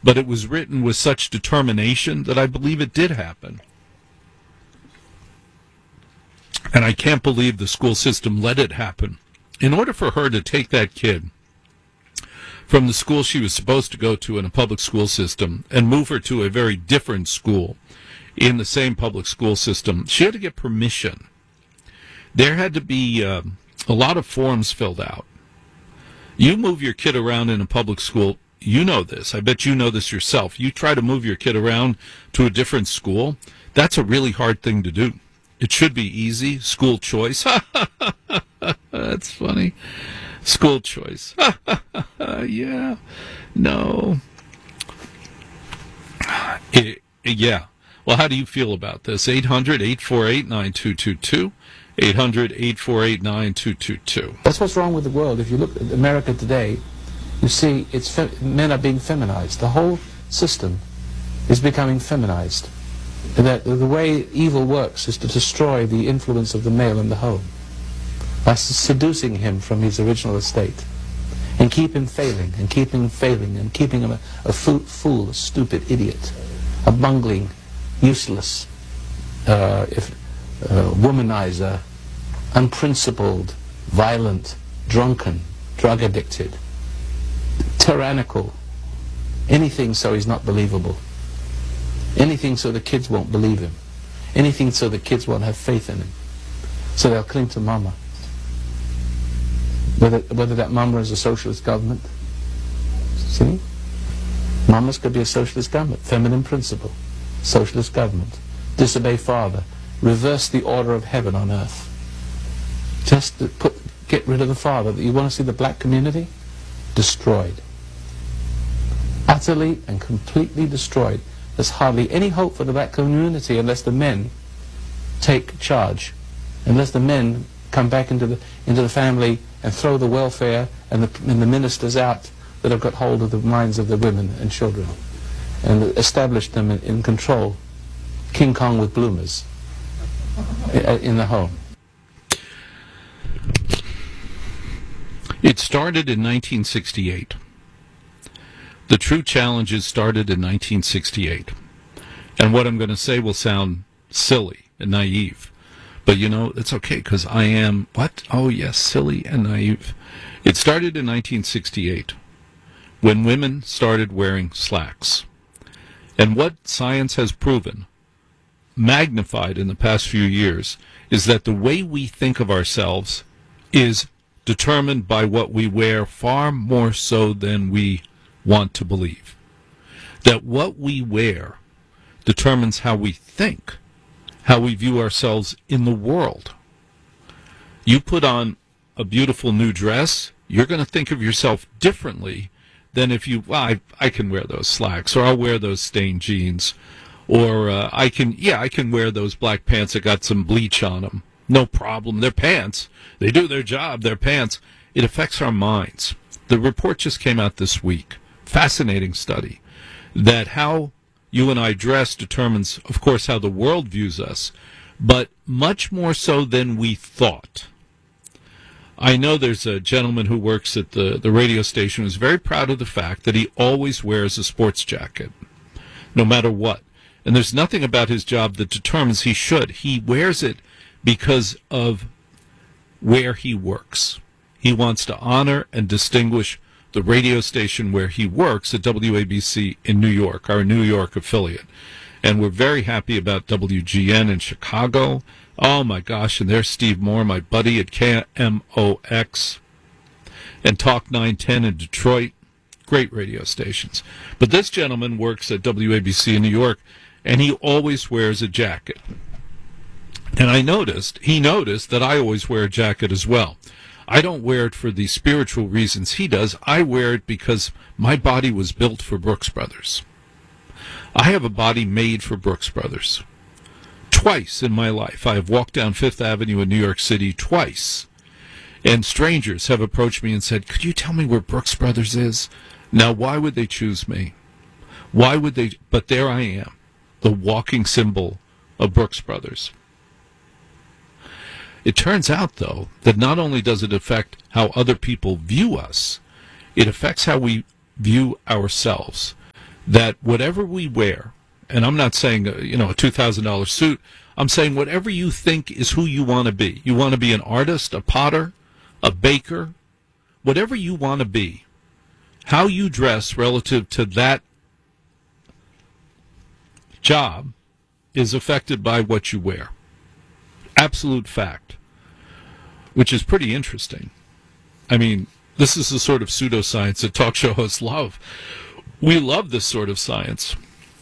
but it was written with such determination that I believe it did happen. And I can't believe the school system let it happen. In order for her to take that kid from the school she was supposed to go to in a public school system and move her to a very different school in the same public school system, she had to get permission. There had to be a lot of forms filled out. You move your kid around in a public school, you know this. I bet you know this yourself. You try to move your kid around to a different school, that's a really hard thing to do. It should be easy. School choice. That's funny. School choice. Yeah. No. Yeah. Well, how do you feel about this? 800-848-9222. 800-848-9222. That's what's wrong with the world. If you look at America today, you see men are being feminized. The whole system is becoming feminized. That the way evil works is to destroy the influence of the male in the home by seducing him from his original estate and keep him failing and keep him failing and keeping him a fool, a stupid idiot, a bungling, useless, womanizer, unprincipled, violent, drunken, drug addicted, tyrannical, anything so he's not believable. Anything so the kids won't believe him. Anything so the kids won't have faith in him. So they'll cling to mama. Whether that mama is a socialist government. See? Mamas could be a socialist government. Feminine principle. Socialist government. Disobey father. Reverse the order of heaven on earth. Just to get rid of the father. You want to see the black community? Destroyed. Utterly and completely destroyed. There's hardly any hope for the black community unless the men take charge, unless the men come back into the family and throw the welfare and the ministers out that have got hold of the minds of the women and children and establish them in control. King Kong with bloomers in the home. It started in 1968. The true challenges started in 1968. And what I'm going to say will sound silly and naive. But, you know, it's okay because I am, what? Oh, yes, silly and naive. It started in 1968 when women started wearing slacks. And what science has proven, magnified in the past few years, is that the way we think of ourselves is determined by what we wear far more so than we want to believe. That what we wear determines how we think, how we view ourselves in the world. You put on a beautiful new dress, you're going to think of yourself differently than if you, well, I can wear those slacks, or I'll wear those stained jeans, or I can wear those black pants that got some bleach on them. No problem. They're pants. They do their job. They're pants. It affects our minds. The report just came out this week. Fascinating study. That how you and I dress determines, of course, how the world views us, but much more so than we thought. I know there's a gentleman who works at the radio station who's very proud of the fact that he always wears a sports jacket, no matter what. And there's nothing about his job that determines he should. He wears it because of where he works. He wants to honor and distinguish the radio station where he works at WABC in New York, our New York affiliate. And we're very happy about WGN in Chicago. Oh, my gosh, and there's Steve Moore, my buddy at KMOX, and Talk 910 in Detroit. Great radio stations. But this gentleman works at WABC in New York, and he always wears a jacket. And he noticed that I always wear a jacket as well. I don't wear it for the spiritual reasons he does. I wear it because my body was built for Brooks Brothers. I have a body made for Brooks Brothers. Twice in my life, I have walked down Fifth Avenue in New York City twice. And strangers have approached me and said, could you tell me where Brooks Brothers is? Now, why would they choose me? Why would they? But there I am, the walking symbol of Brooks Brothers. It turns out, though, that not only does it affect how other people view us, it affects how we view ourselves. that whatever we wear, and I'm not saying a $2,000 suit, I'm saying whatever you think is who you want to be. You want to be an artist, a potter, a baker, whatever you want to be. How you dress relative to that job is affected by what you wear. Absolute fact. Which is pretty interesting. I mean, this is the sort of pseudoscience that talk show hosts love. We love this sort of science.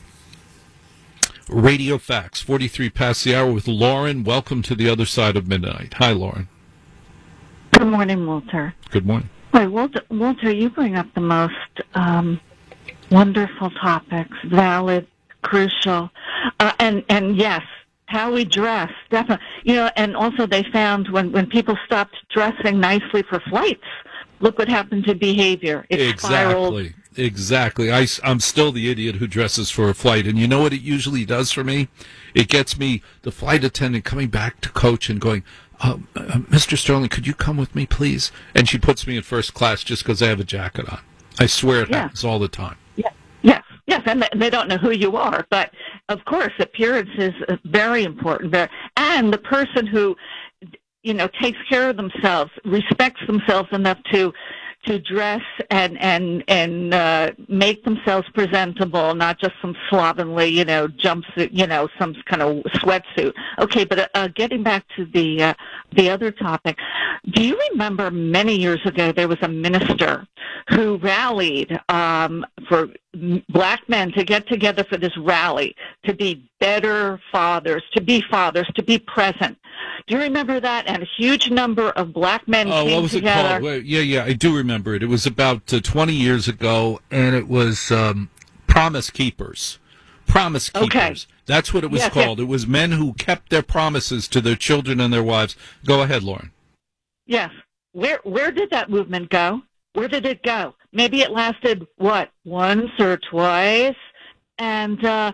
Radio Facts, 43 past the hour with Lauren. Welcome to the other side of midnight. Hi, Lauren. Good morning, Walter. Good morning. Hi, Walter, you bring up the most wonderful topics, valid, crucial, and yes, how we dress, definitely. And also they found when people stopped dressing nicely for flights, look what happened to behavior. It spiraled. Exactly. I'm still the idiot who dresses for a flight. And you know what it usually does for me? It gets me, the flight attendant, coming back to coach and going, Mr. Sterling, could you come with me, please? And she puts me in first class just because I have a jacket on. I swear it happens all the time. Yes, and they don't know who you are. But, of course, appearance is very important. And the person who, takes care of themselves, respects themselves enough to dress and make themselves presentable, not just some slovenly, jumpsuit, some kind of sweatsuit. Okay, but getting back to the other topic, do you remember many years ago there was a minister who rallied for black men to get together for this rally to be better fathers, to be present. Do you remember that? And a huge number of black men came what was together. It called? Well, yeah, I do remember it. It was about 20 years ago, and it was Promise Keepers. Promise Keepers. Okay. That's what it was called. Yes. It was men who kept their promises to their children and their wives. Go ahead, Lauren. Yes. Where did that movement go? Where did it go? Maybe it lasted, once or twice? And,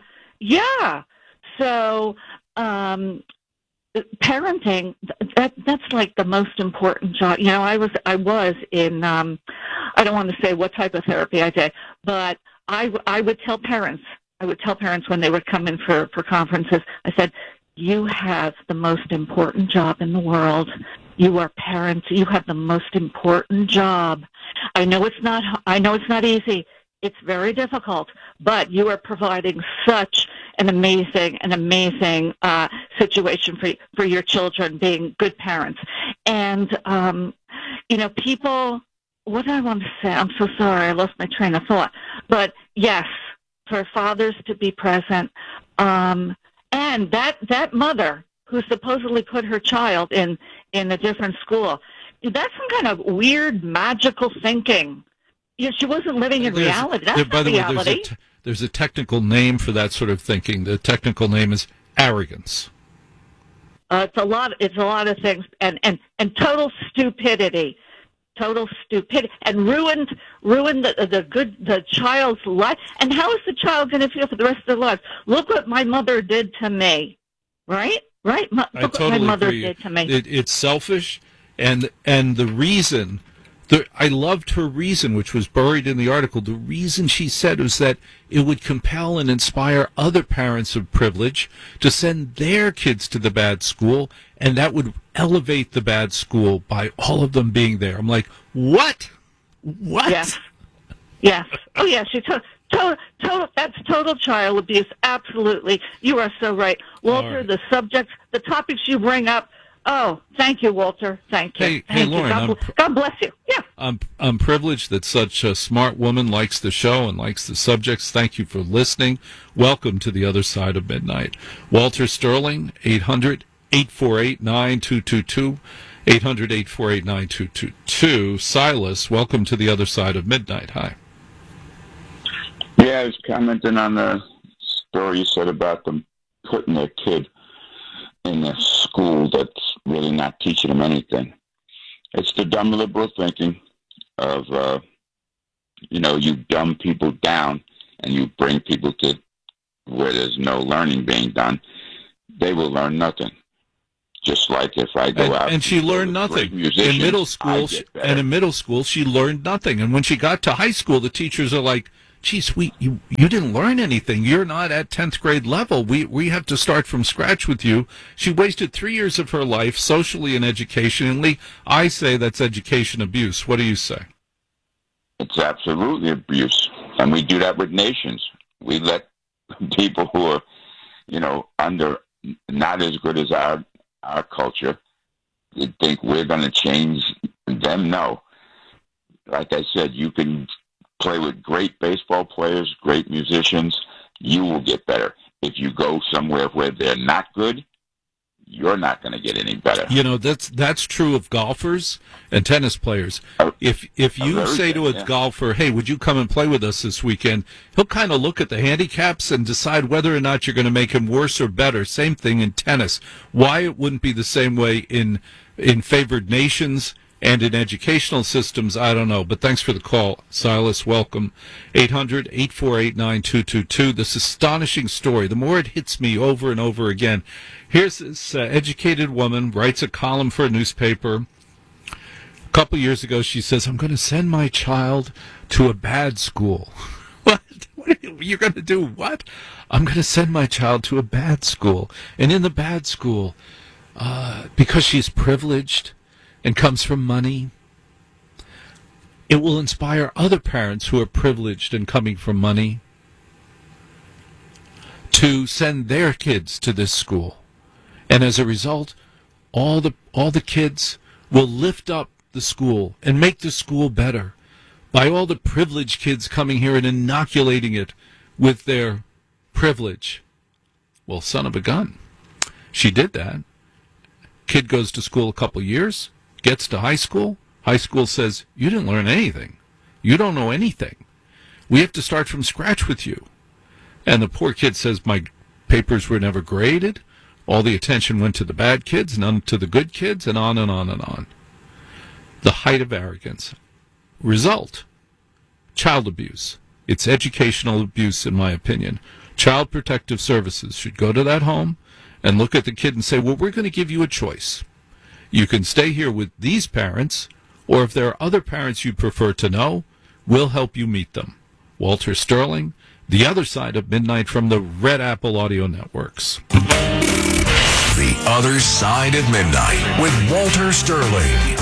so parenting, that's like the most important job. I was in, I don't want to say what type of therapy I did, but I would tell parents when they would come in for conferences, I said, you have the most important job in the world. You are parents. You have the most important job. I know it's not easy. It's very difficult, but you are providing such an amazing situation for your children, being good parents. And, people, what do I want to say? I'm so sorry. I lost my train of thought. But yes, for fathers to be present, and that mother who supposedly put her child in a different school, that's some kind of weird magical thinking. She wasn't living in reality. That's not reality. There's a technical name for that sort of thinking. The technical name is arrogance. It's a lot of things, and total stupidity. Total stupidity, and ruined the child's life. And how is the child going to feel for the rest of their lives? Look what my mother did to me, right? Look what my mother did to me. It's selfish, and the reason. I loved her reason, which was buried in the article. The reason she said was that it would compel and inspire other parents of privilege to send their kids to the bad school, and that would elevate the bad school by all of them being there. I'm like, what? What? Yes. Oh, yes. That's total child abuse. Absolutely. You are so right. Walter, right. The topics you bring up, oh, thank you, Walter. Thank you. Hey, Lauren. God bless you. Yeah. I'm privileged that such a smart woman likes the show and likes the subjects. Thank you for listening. Welcome to the other side of midnight. Walter Sterling, 800-848-9222, 800-848-9222. Silas, welcome to the other side of midnight. Hi. Yeah, I was commenting on the story you said about them putting their kid in a school that's really not teaching them anything. It's the dumb liberal thinking of, you dumb people down and you bring people to where there's no learning being done. They will learn nothing. Just like if I go out and she learned nothing in middle school. In middle school, she learned nothing. And when she got to high school, the teachers are like, gee, sweet, you didn't learn anything. You're not at 10th grade level. We have to start from scratch with you. She wasted 3 years of her life socially and educationally. I say that's education abuse. What do you say? It's absolutely abuse. And we do that with nations. We let people who are, under not as good as our culture, you think we're going to change them. No. Like I said, you can play with great baseball players, great musicians. You will get better. If you go somewhere where they're not good, you're not going to get any better. That's true of golfers and tennis players. If you say to a golfer, hey, would you come and play with us this weekend, he'll kind of look at the handicaps and decide whether or not you're going to make him worse or better. Same thing in tennis. Why it wouldn't be the same way in favored nations and in educational systems, I don't know. But thanks for the call, Silas. Welcome. 800-848-9222. This astonishing story. The more it hits me over and over again. Here's this educated woman, writes a column for a newspaper. A couple years ago, she says, I'm going to send my child to a bad school. What? You're going to do what? I'm going to send my child to a bad school. And in the bad school, because she's privileged and comes from money, it will inspire other parents who are privileged and coming from money to send their kids to this school. And as a result, all the kids will lift up the school and make the school better by all the privileged kids coming here and inoculating it with their privilege. Well, son of a gun. She did that. Kid goes to school a couple years, gets to high school. High school says, you didn't learn anything. You don't know anything. We have to start from scratch with you. And the poor kid says, my papers were never graded. All the attention went to the bad kids, none to the good kids, and on and on and on. The height of arrogance. Result, child abuse. It's educational abuse, in my opinion. Child Protective Services should go to that home and look at the kid and say, well, we're going to give you a choice. You can stay here with these parents, or if there are other parents you'd prefer to know, we'll help you meet them. Walter Sterling, The Other Side of Midnight from the Red Apple Audio Networks. The Other Side of Midnight with Walter Sterling.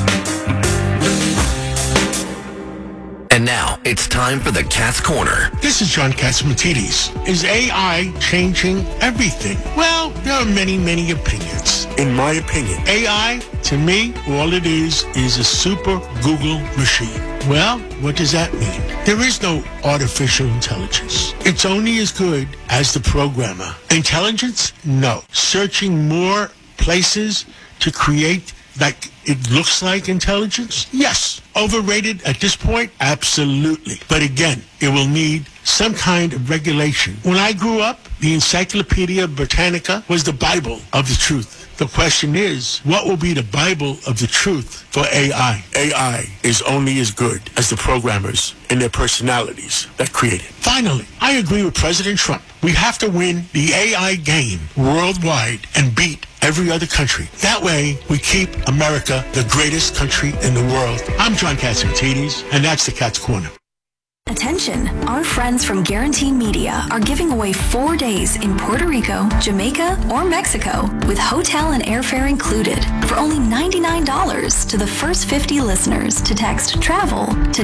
And now, it's time for the Cat's Corner. This is John Catsimatidis. Is AI changing everything? Well, there are many, many opinions. In my opinion, AI, to me, all it is a super Google machine. Well, what does that mean? There is no artificial intelligence. It's only as good as the programmer. Intelligence? No. Searching more places to create like it looks like intelligence? Yes. Overrated at this point? Absolutely. But again, it will need some kind of regulation. When I grew up, the Encyclopedia Britannica was the Bible of the truth. The question is, what will be the Bible of the truth for AI? AI is only as good as the programmers and their personalities that create it. Finally, I agree with President Trump. We have to win the AI game worldwide and beat every other country. That way, we keep America the greatest country in the world. I'm John Catsimatidis, and that's the Cat's Corner. Attention, our friends from Guarantee Media are giving away 4 days in Puerto Rico, Jamaica, or Mexico with hotel and airfare included for only $99 to the first 50 listeners to text TRAVEL to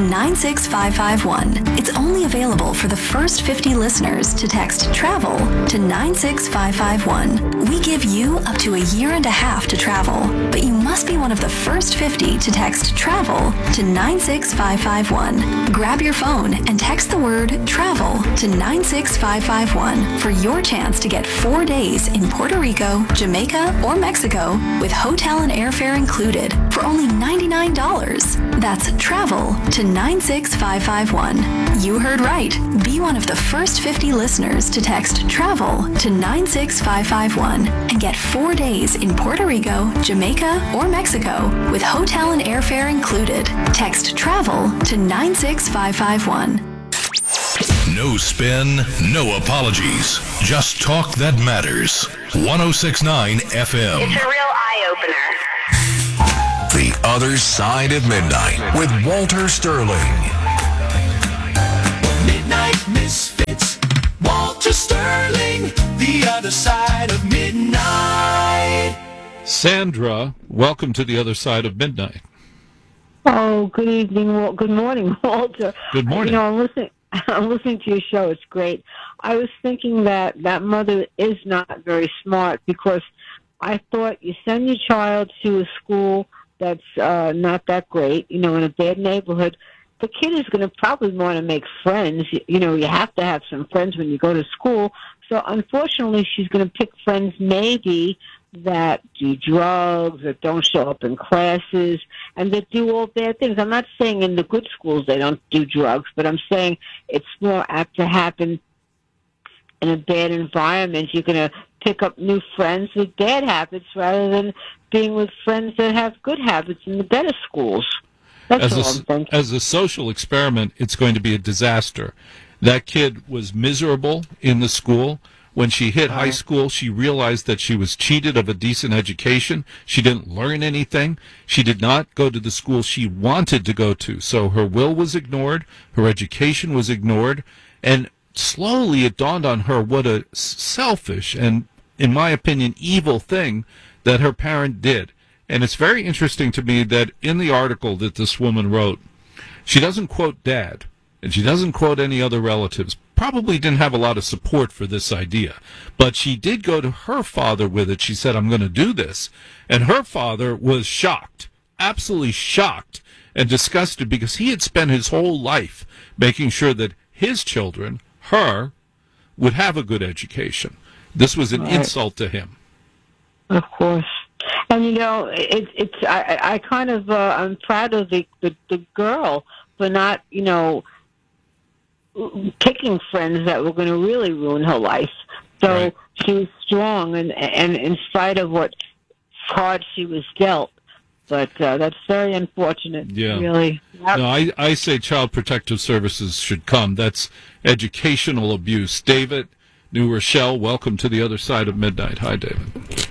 96551. It's only available for the first 50 listeners to text TRAVEL to 96551. We give you up to a year and a half to travel, but you must be one of the first 50 to text TRAVEL to 96551. Grab your phone and text the word TRAVEL to 96551 for your chance to get 4 days in Puerto Rico, Jamaica, or Mexico with hotel and airfare included for only $99. That's TRAVEL to 96551. You heard right. Be one of the first 50 listeners to text TRAVEL to 96551 and get 4 days in Puerto Rico, Jamaica, or Mexico with hotel and airfare included. Text TRAVEL to 96551. No spin, no apologies. Just talk that matters. 106.9 FM. It's a real eye-opener. The Other Side of Midnight with Walter Sterling. Midnight Misfits. Walter Sterling, the other side of midnight. Sandra, welcome to the other side of midnight. Oh, good evening. Good morning, Walter. Good morning. You know, I'm listening to your show. It's great. I was thinking that mother is not very smart, because I thought you send your child to a school that's not that great, in a bad neighborhood. The kid is going to probably want to make friends. You have to have some friends when you go to school. So unfortunately, she's going to pick friends maybe that do drugs, that don't show up in classes, and that do all bad things. I'm not saying in the good schools they don't do drugs, but I'm saying it's more apt to happen in a bad environment. You're going to pick up new friends with bad habits rather than being with friends that have good habits in the better schools. That's all I'm thinking. As a social experiment, it's going to be a disaster. That kid was miserable in the school. When she hit high school, she realized that she was cheated of a decent education. She didn't learn anything. She did not go to the school she wanted to go to. So her will was ignored. Her education was ignored. And slowly it dawned on her what a selfish and, in my opinion, evil thing that her parent did. And it's very interesting to me that in the article that this woman wrote, she doesn't quote Dad, and she doesn't quote any other relatives. Probably didn't have a lot of support for this idea. But she did go to her father with it. She said, I'm going to do this. And her father was shocked, absolutely shocked and disgusted, because he had spent his whole life making sure that his children, her, would have a good education. This was an insult to him. Of course. And I kind of I'm proud of the girl for not picking friends that were going to really ruin her life. So she was strong, and in spite of what card she was dealt. But that's very unfortunate. Yeah. Really. Yep. No, I say Child Protective Services should come. That's educational abuse. David, New Rochelle, welcome to the other side of midnight. Hi, David.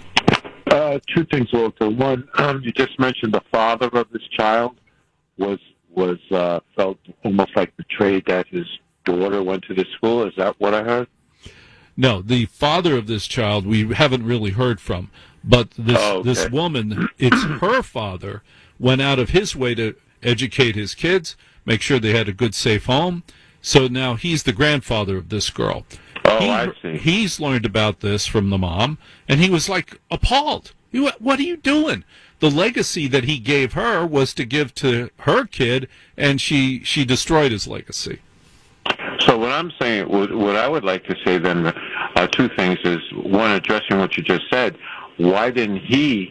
Two things, Walter. One, you just mentioned the father of this child was felt almost like betrayed that his daughter went to the school. Is that what I heard? No, the father of this child we haven't really heard from, but this woman, it's her father, went out of his way to educate his kids, make sure they had a good, safe home. So now he's the grandfather of this girl. I see. He's learned about this from the mom, and he was like appalled. What are you doing? The legacy that he gave her was to give to her kid, and she destroyed his legacy. So what I'm saying, what I would like to say then, two things is, one, addressing what you just said. Why didn't he,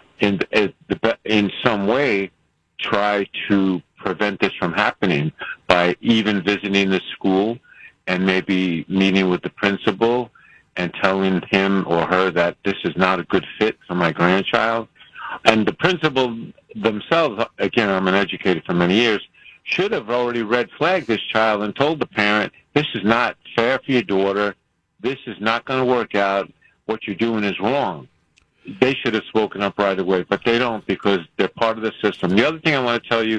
in some way, try to prevent this from happening by even visiting the school and maybe meeting with the principal and telling him or her that this is not a good fit for my grandchild? And the principal themselves, again, I'm an educator for many years, should have already red flagged this child and told the parent, this is not fair for your daughter, this is not going to work out, what you're doing is wrong. They should have spoken up right away, but they don't, because they're part of the system. The other thing I want to tell you,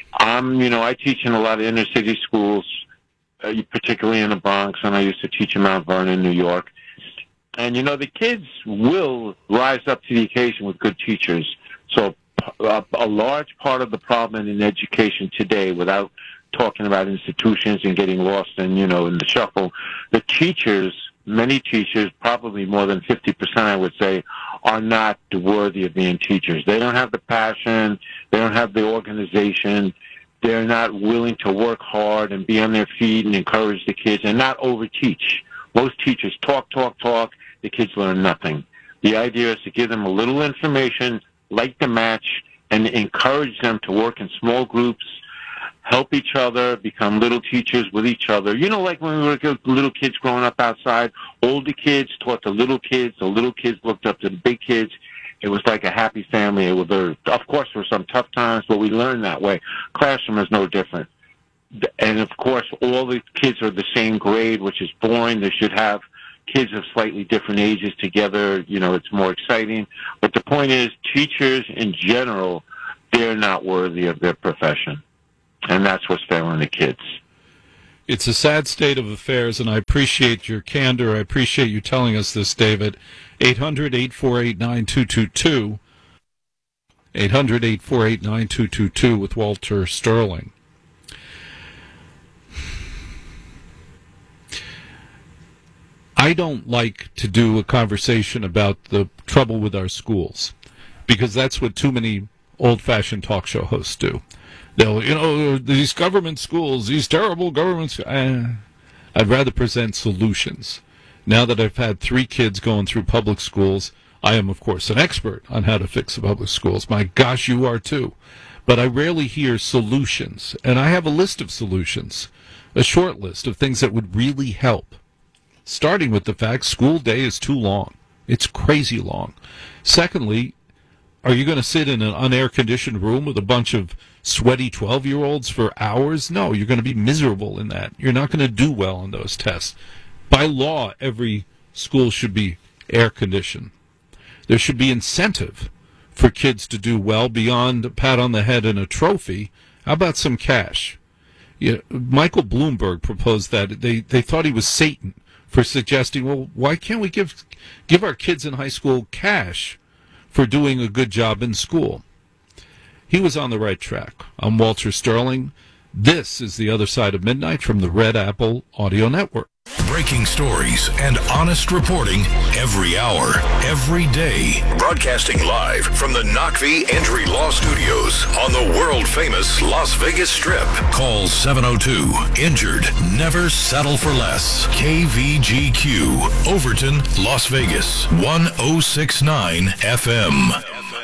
I teach in a lot of inner city schools, particularly in the Bronx, and I used to teach in Mount Vernon, New York. And, the kids will rise up to the occasion with good teachers. So a large part of the problem in education today, without talking about institutions and getting lost in the shuffle, the teachers, many teachers, probably more than 50%, I would say, are not worthy of being teachers. They don't have the passion. They don't have the organization. They're not willing to work hard and be on their feet and encourage the kids and not overteach. Most teachers talk. The kids learn nothing. The idea is to give them a little information, light the match, and encourage them to work in small groups, help each other, become little teachers with each other. Like when we were little kids growing up outside, older kids taught the little kids looked up to the big kids. It was like a happy family. Of course, there were some tough times, but we learned that way. Classroom is no different. And, of course, all the kids are the same grade, which is boring. They should have kids of slightly different ages together. It's more exciting. But the point is, teachers in general, they're not worthy of their profession. And that's what's failing the kids. It's a sad state of affairs, and I appreciate your candor. I appreciate you telling us this, David. 800-848-9222. 800-848-9222 with Walter Sterling. I don't like to do a conversation about the trouble with our schools, because that's what too many old-fashioned talk show hosts do. They'll, these government schools, these terrible government I'd rather present solutions. Now that I've had 3 kids going through public schools, I am, of course, an expert on how to fix the public schools. My gosh, you are too. But I rarely hear solutions. And I have a list of solutions, a short list of things that would really help. Starting with the fact school day is too long. It's crazy long. Secondly, are you going to sit in an unair-conditioned room with a bunch of sweaty 12-year-olds for hours? No, you're going to be miserable in that. You're not going to do well on those tests. By law, every school should be air-conditioned. There should be incentive for kids to do well beyond a pat on the head and a trophy. How about some cash? Michael Bloomberg proposed that. They thought he was Satan for suggesting, well, why can't we give our kids in high school cash for doing a good job in school? He was on the right track. I'm Walter Sterling. This is The Other Side of Midnight from the Red Apple Audio Network. Breaking stories and honest reporting every hour, every day. Broadcasting live from the Knockvie Entry Law Studios on the world-famous Las Vegas Strip. Call 702-INJURED. Never settle for less. KVGQ, Overton, Las Vegas, 1069 FM.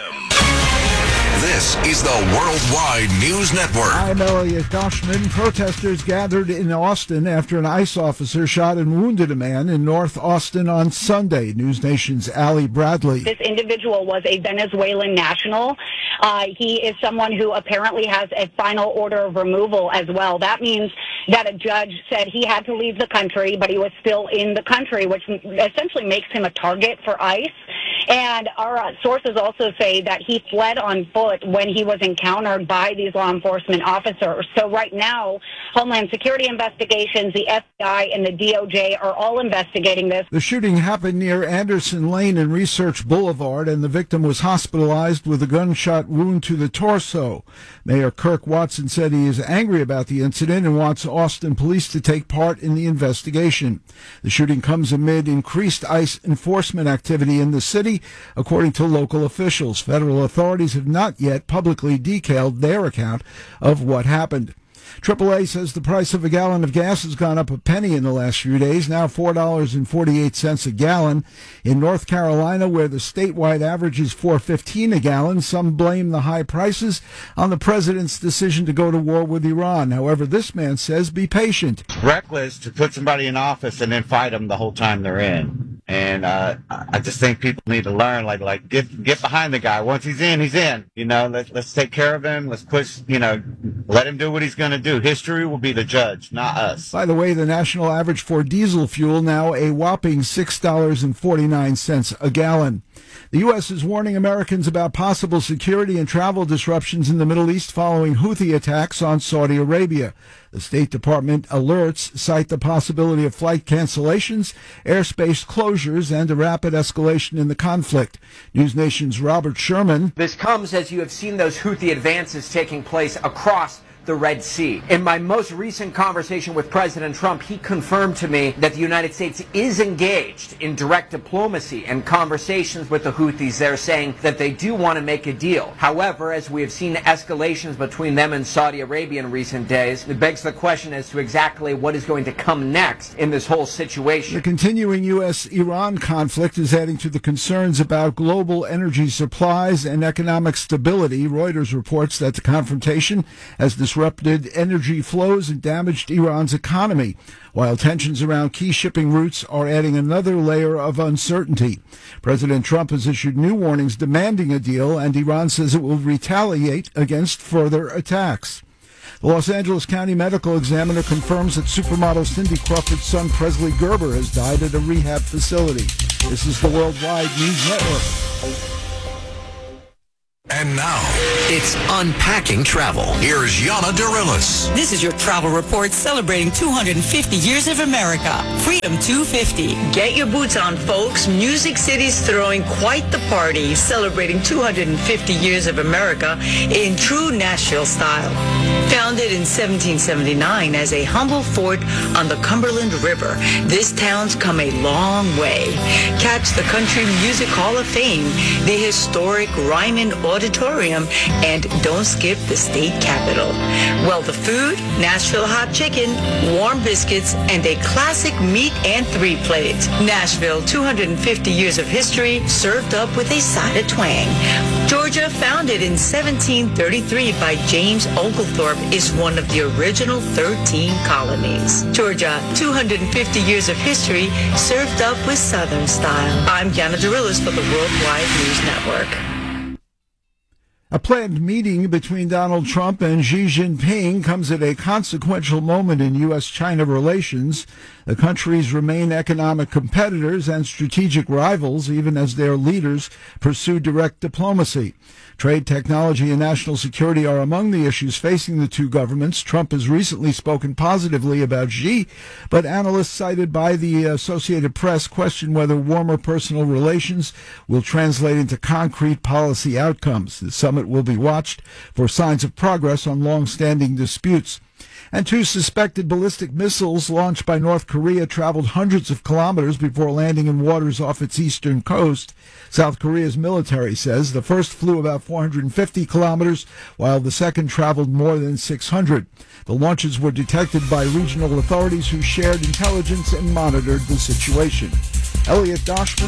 This is the Worldwide News Network. I'm Elliot Goshman. Protesters gathered in Austin after an ICE officer shot and wounded a man in North Austin on Sunday. News Nation's Allie Bradley. This individual was a Venezuelan national. He is someone who apparently has a final order of removal as well. That means that a judge said he had to leave the country, but he was still in the country, which essentially makes him a target for ICE. And our sources also say that he fled on foot when he was encountered by these law enforcement officers. So right now, Homeland Security investigations, the FBI, and the DOJ are all investigating this. The shooting happened near Anderson Lane and Research Boulevard, and the victim was hospitalized with a gunshot wound to the torso. Mayor Kirk Watson said he is angry about the incident and wants Austin police to take part in the investigation. The shooting comes amid increased ICE enforcement activity in the city, according to local officials. Federal authorities have not yet publicly detailed their account of what happened. AAA says the price of a gallon of gas has gone up a penny in the last few days, now $4.48 a gallon. In North Carolina, where the statewide average is $4.15 a gallon, some blame the high prices on the president's decision to go to war with Iran. However, this man says be patient. It's reckless to put somebody in office and then fight them the whole time they're in. And I just think people need to learn, like get behind the guy. Once he's in, he's in. You know, let's take care of him. Let's push, let him do what he's going to do. History will be the judge, not us. By the way, the national average for diesel fuel now a whopping $6.49 a gallon. The U.S. is warning Americans about possible security and travel disruptions in the Middle East following Houthi attacks on Saudi Arabia. The State Department alerts cite the possibility of flight cancellations, airspace closures, and a rapid escalation in the conflict. News Nation's Robert Sherman. This comes as you have seen those Houthi advances taking place across the Red Sea. In my most recent conversation with President Trump, he confirmed to me that the United States is engaged in direct diplomacy and conversations with the Houthis. They're saying that they do want to make a deal. However, as we have seen escalations between them and Saudi Arabia in recent days, it begs the question as to exactly what is going to come next in this whole situation. The continuing U.S.-Iran conflict is adding to the concerns about global energy supplies and economic stability. Reuters reports that the confrontation has disrupted energy flows and damaged Iran's economy, while tensions around key shipping routes are adding another layer of uncertainty. President Trump has issued new warnings demanding a deal, and Iran says it will retaliate against further attacks. The Los Angeles County Medical Examiner confirms that supermodel Cindy Crawford's son Presley Gerber has died at a rehab facility. This is the Worldwide News Network. And now, It's Unpacking Travel. here's Yana Dorillis. This is your travel report celebrating 250 years of America. Freedom 250. Get your boots on, folks. Music City's throwing quite the party, celebrating 250 years of America in true Nashville style. Founded in 1779 as a humble fort on the Cumberland River, this town's come a long way. Catch the Country Music Hall of Fame, the historic Ryman Auditorium, and don't skip the state capitol. Well, the food, Nashville hot chicken, warm biscuits, and a classic meat and three plates. Nashville, 250 years of history, served up with a side of twang. Georgia, founded in 1733 by James Oglethorpe, is one of the original 13 colonies. Georgia, 250 years of history, served up with Southern style. I'm Yana Dorillis for the Worldwide News Network. A planned meeting between Donald Trump and Xi Jinping comes at a consequential moment in U.S.-China relations. The countries remain economic competitors and strategic rivals, even as their leaders pursue direct diplomacy. Trade, technology, and national security are among the issues facing the two governments. Trump has recently spoken positively about Xi, but analysts cited by the Associated Press question whether warmer personal relations will translate into concrete policy outcomes. The summit will be watched for signs of progress on long-standing disputes. And two suspected ballistic missiles launched by North Korea traveled hundreds of kilometers before landing in waters off its eastern coast. South Korea's military says the first flew about 450 kilometers, while the second traveled more than 600. The launches were detected by regional authorities who shared intelligence and monitored the situation. Elliot Doshman